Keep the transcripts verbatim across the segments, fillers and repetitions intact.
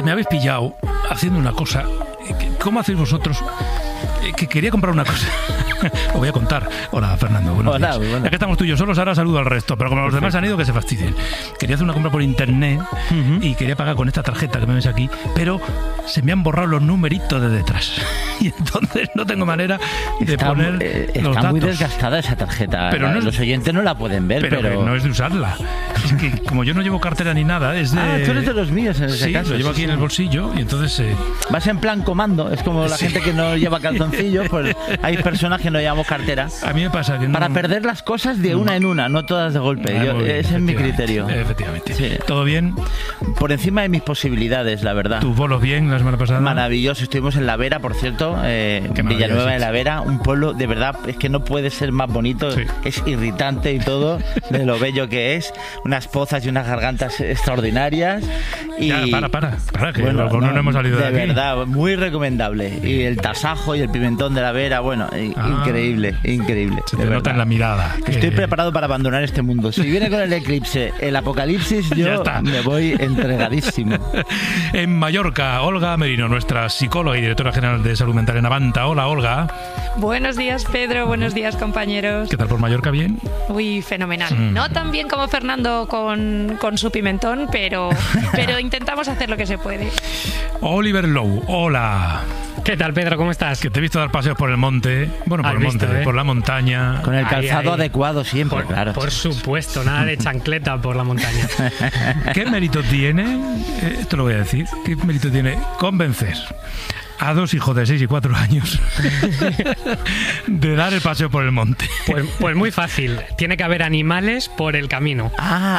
me habéis pillado haciendo una cosa. ¿Cómo hacéis vosotros? Que quería comprar una cosa. Lo voy a contar. Hola, Fernando. Buenos Hola, días. bueno. Ya que estamos tú y yo solos, ahora saludo al resto. Pero como los demás han ido, que se fastidien. Quería hacer una compra por internet uh-huh. y quería pagar con esta tarjeta que me ves aquí, pero se me han borrado los numeritos de detrás. Y entonces no tengo manera de está, poner eh, los Está datos. muy desgastada esa tarjeta. Pero no es, los oyentes no la pueden ver, pero... pero... Pero no es de usarla. Es que como yo no llevo cartera ni nada, es de... Ah, tú eres de los míos en ese sí, caso. lo llevo sí, aquí sí. en el bolsillo y entonces... Eh... Vas en plan comando. Es como la sí. gente que no lleva calzoncillos, pues hay personas que no llevamos cartera. A mí me pasa que no... Para perder las cosas de una en una, no todas de golpe. Ah, Yo, bien, ese es mi criterio. Efectivamente. Sí. ¿Todo bien? Por encima de mis posibilidades, la verdad. ¿Tus bolos bien la semana pasada? Maravilloso. Estuvimos en La Vera, por cierto, eh, Villanueva de la Vera, un pueblo, de verdad, es que no puede ser más bonito. Sí. Es irritante y todo, de lo bello que es. Unas pozas y unas gargantas extraordinarias. Y, ya, para, para, para, que bueno, no, no hemos salido de, de aquí. De verdad, muy recomendable. Y el tasajo y el pimentón de La Vera, bueno, ah, increíble, increíble. Se te nota verdad. En la mirada. Estoy que... preparado para abandonar este mundo. Si viene con el eclipse, el apocalipsis, yo me voy entregadísimo. En Mallorca, Olga Merino, nuestra psicóloga y directora general de Salud Mental en Avanta. Hola, Olga. Buenos días, Pedro. Buenos días, compañeros. ¿Qué tal por Mallorca? ¿Bien? Uy, fenomenal. Mm. No tan bien como Fernando con, con su pimentón, pero, pero intentamos hacer lo que se puede. Oliver Lowe, hola. ¿Qué tal, Pedro? ¿Cómo estás? Que te he visto dar paseos por el monte. Bueno, por el visto, monte, ¿eh? por la montaña. Con el calzado ahí, ahí. adecuado siempre, por, claro. Por supuesto, nada de chancleta por la montaña. ¿Qué mérito tiene, esto lo voy a decir, qué mérito tiene convencer a dos hijos de seis y cuatro años de dar el paseo por el monte? Pues, pues muy fácil. Tiene que haber animales por el camino.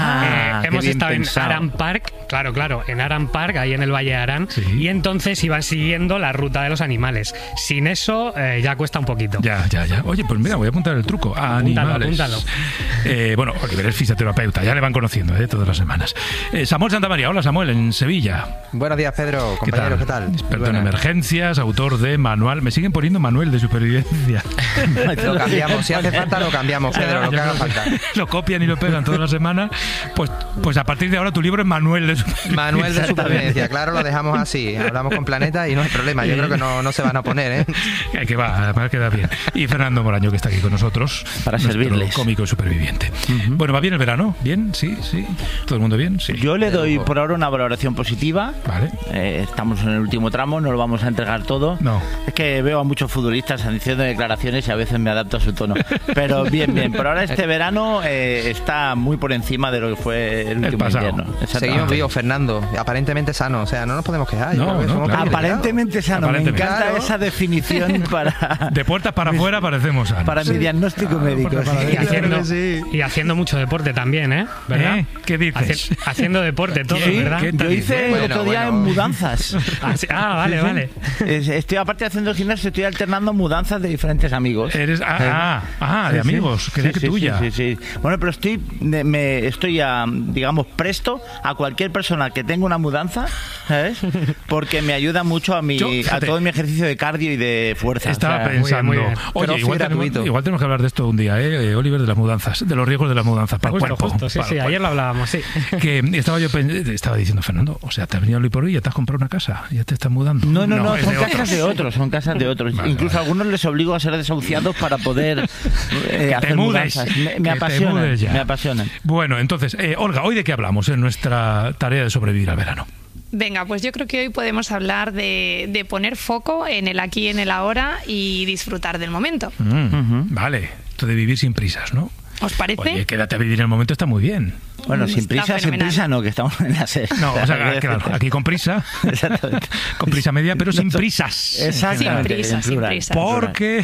Ah, eh, hemos estado pensado. en Aran Park, claro, claro, en Aran Park, ahí en el Valle de Arán, sí. y entonces iban siguiendo la ruta de los animales. Sin eso eh, ya cuesta un poquito. Ya, ya, ya. Oye, pues mira, voy a apuntar el truco. Apúntalo, Animales. apúntalo. Eh, bueno, Oliver es fisioterapeuta, ya le van conociendo eh, todas las semanas. Eh, Samuel Santamaría, hola Samuel, en Sevilla. Buenos días, Pedro, compañero, ¿qué tal? ¿qué tal? Experto en emergencias, autor de manual. Me siguen poniendo manual de supervivencia. Lo cambiamos, si hace falta lo cambiamos, Pedro, lo que haga falta. Lo copian y lo pegan toda la semana. Pues, pues a partir de ahora tu libro es manual de supervivencia. Manual de supervivencia, claro, lo dejamos así. Hablamos con Planeta y no hay problema. Yo creo que no, no se van a oponer, ¿eh? Que va, además queda bien. Y Fernando Moraño, que está aquí con nosotros. Para servirles. Cómico y superviviente. Uh-huh. Bueno, ¿va bien el verano? ¿Bien? ¿Sí? ¿Sí? ¿Todo el mundo bien? Sí. Yo le doy por ahora una valoración positiva. Vale. Eh, estamos en el último tramo, no lo vamos a entregar todo. No. Es que veo a muchos futbolistas haciendo declaraciones y a veces me adapto a su tono. Pero bien, bien. Por ahora este verano eh, está muy por encima de lo que fue el último el invierno. Seguimos vivos, Fernando. Aparentemente sano. O sea, no nos podemos quejar. No, no, somos claro. Aparentemente sano. Aparentemente. Me encanta Claro. esa definición para... De puertas para afuera parecemos sanos. Para mi diagnóstico Claro, médico. para- para- Y haciendo, sí. y haciendo mucho deporte también, ¿eh? ¿Verdad? ¿Eh? ¿Qué dices? Haci- haciendo deporte todo, ¿Qué? ¿verdad? ¿Qué? Yo hice Bueno, el otro día bueno. en mudanzas. Ah, sí. Ah, vale, Sí, sí. vale. Es- Estoy, aparte de haciendo gimnasio, estoy alternando mudanzas de diferentes amigos. Eres, ah, ah, ah, de Sí, sí. amigos, creía Sí, que sí, tuya. Sí, sí, sí. Bueno, pero estoy, de- me, estoy a, digamos, presto a cualquier persona que tenga una mudanza, ¿sabes? Porque me ayuda mucho a mi, Yo, a fíjate, todo mi ejercicio de cardio y de fuerza. Estaba o sea, pensando, muy bien, muy bien. oye, Crossfit igual tenemos, gratuito. igual tenemos que hablar de esto un día, ¿eh? Oliver, de las mudanzas, de los riesgos de las mudanzas para Justo, el cuerpo. justo, sí, para sí, el ayer cuerpo. lo hablábamos, sí. Que estaba yo pen- estaba diciendo, Fernando, o sea, te has venido hoy por hoy y ya te has comprado una casa, ya te estás mudando. No, no, no, es son de casas otros. de otros, son casas de otros. Vale, Incluso vale. a algunos les obligo a ser desahuciados para poder eh, hacer mudes, mudanzas. Me, que me te apasionan, mudes ya. me apasionan. Bueno, entonces, eh, Olga, ¿hoy de qué hablamos en nuestra tarea de sobrevivir al verano? Venga, pues yo creo que hoy podemos hablar de, de poner foco en el aquí, en el ahora y disfrutar del momento. Mm, Ujú. Vale, esto de vivir sin prisas, ¿no? ¿Os parece? Oye, quédate a vivir en el momento está muy bien. Bueno, sin Está prisa, sin fenomenal. prisa no, que estamos en la serie. No, o sea, claro, aquí con prisa, Exactamente. con prisa media, pero sin prisas. Exactamente. Sin prisa, en sin plural. prisa. Porque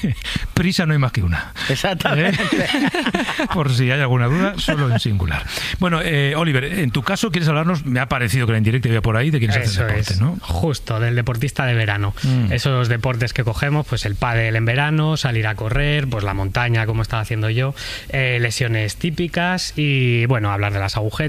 prisa no hay más que una. Exactamente. ¿Eh? Por si hay alguna duda, solo en singular. Bueno, eh, Oliver, en tu caso, ¿quieres hablarnos? Me ha parecido que la indirecta iba por ahí de quienes hacen Eso deporte, es, ¿no? justo, del deportista de verano. Mm. Esos deportes que cogemos, pues el pádel en verano, salir a correr, pues la montaña, como estaba haciendo yo, eh, lesiones típicas y, bueno, hablar de las agujetas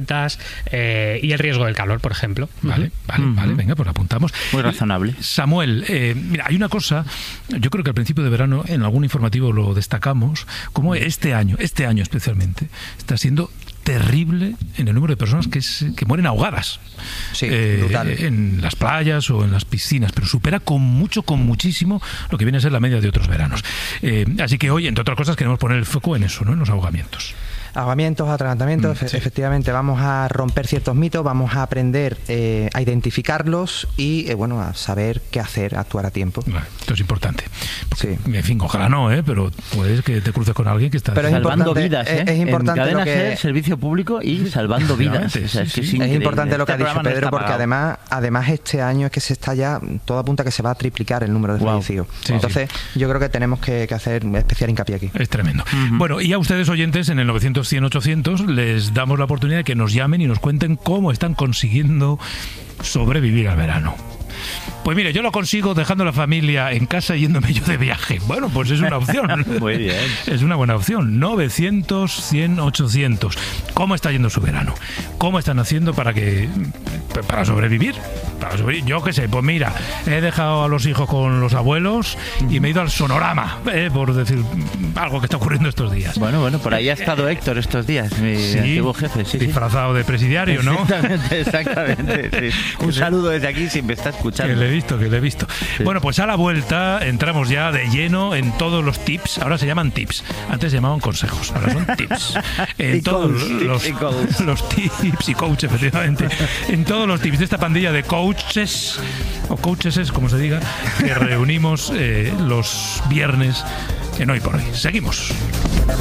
eh, y el riesgo del calor, por ejemplo. Vale, vale, Ujú. vale, venga, pues lo apuntamos. Muy razonable. Samuel, eh, mira, hay una cosa, yo creo que al principio de verano, en algún informativo lo destacamos, como este año, este año especialmente, está siendo terrible en el número de personas que, es, que mueren ahogadas. Sí, eh, brutal. En las playas o en las piscinas, pero supera con mucho, con muchísimo lo que viene a ser la media de otros veranos. Eh, así que hoy, entre otras cosas, queremos poner el foco en eso, ¿no? En los ahogamientos. Ahogamientos, atragantamientos, mm, sí. efectivamente vamos a romper ciertos mitos, vamos a aprender eh, a identificarlos y eh, bueno, a saber qué hacer, a actuar a tiempo. Bueno, esto es importante. Porque, sí. En fin, ojalá no, ¿eh? Pero puedes que te cruces con alguien que está Pero salvando vidas, ¿eh? Es, es importante en lo que Ser, servicio público y salvando vidas. O sea, es, que es, es importante lo que este ha dicho Pedro, no porque además, además este año es que se está ya, todo apunta que se va a triplicar el número de wow. fallecidos. Sí, Entonces, sí. yo creo que tenemos que, que hacer especial hincapié aquí. Es tremendo. Uh-huh. Bueno, y a ustedes oyentes en el novecientos cien ochocientos les damos la oportunidad de que nos llamen y nos cuenten cómo están consiguiendo sobrevivir al verano. Pues mire, yo lo consigo dejando la familia en casa y yéndome yo de viaje. Bueno, pues es una opción. Muy bien. Es una buena opción. novecientos cien ochocientos. ¿Cómo está yendo su verano? ¿Cómo están haciendo para que para sobrevivir? Para sobrevivir. Yo qué sé, pues mira, he dejado a los hijos con los abuelos y me he ido al Sonorama, eh, por decir algo que está ocurriendo estos días. Bueno, bueno, por ahí ha estado Héctor estos días, mi sí, antiguo jefe. Sí, disfrazado sí. de presidiario, ¿no? Exactamente, exactamente. Sí. Un saludo desde aquí si me está escuchando. Que le he visto, que le he visto. Sí. Bueno, pues a la vuelta entramos ya de lleno en todos los tips. Ahora se llaman tips. Antes se llamaban consejos. Ahora son tips. En y todos coach, los, tips y los tips y coach, efectivamente. En todos los tips de esta pandilla de coaches, o coaches, como se diga, que reunimos eh, los viernes en Hoy por Hoy. Seguimos.